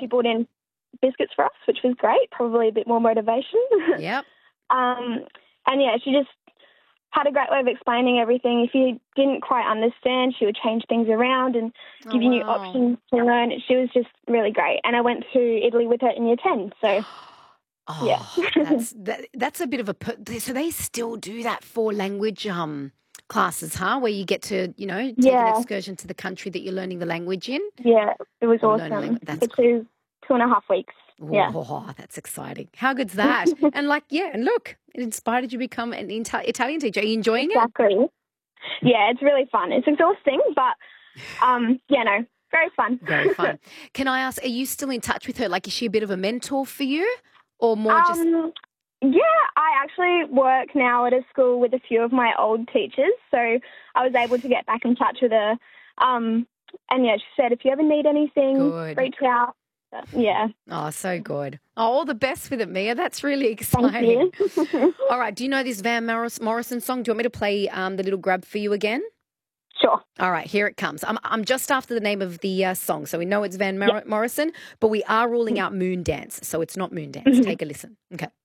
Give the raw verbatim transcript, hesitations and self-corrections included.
she brought in biscuits for us, which was great, probably a bit more motivation. Yep. um, and, yeah, she just had a great way of explaining everything. If you didn't quite understand, she would change things around and Oh, give you new wow. options to learn. She was just really great. And I went to Italy with her in year ten, so... Yeah. Oh, that's that, that's a bit of a per- so they still do that for language um classes, huh? Where you get to, you know, take an Yeah, excursion to the country that you're learning the language in yeah, it was or learn a awesome language. That's for two, two and a half weeks. Yeah. oh, that's exciting. How good's that? And like, yeah, and look, it inspired you to become an Ita- Italian teacher. Are you enjoying it? Exactly. Yeah, it's really fun. It's exhausting, but um, yeah, no, very fun. Very fun. Can I ask, are you still in touch with her? Like, is she a bit of a mentor for you, or more just? Um, yeah, I actually work now at a school with a few of my old teachers, so I was able to get back in touch with her. Um, and yeah, she said, if you ever need anything, Good. reach out. Yeah. Oh, so good. Oh, all the best with it, Mia. That's really Thank exciting. you. All right. Do you know this Van Morris- Morrison song? Do you want me to play um, the little grab for you again? Sure. All right, here it comes. I'm, I'm just after the name of the uh, song, so we know it's Van Mar- Yep. Morrison, but we are ruling out Moon Dance, so it's not Moon Dance. Take a listen. Okay.